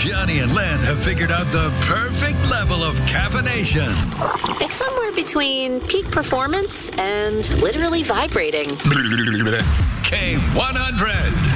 Johnny and Len have figured out the perfect level of caffeination. It's somewhere between peak performance and literally vibrating. K100.